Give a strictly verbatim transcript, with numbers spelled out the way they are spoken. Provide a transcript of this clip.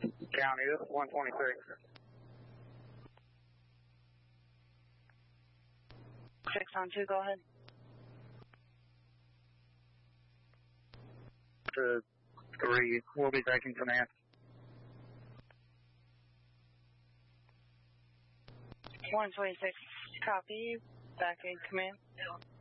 County, this is one twenty-six. six on two, go ahead. To three, we'll be taking command. one twenty-six, copy, back in command.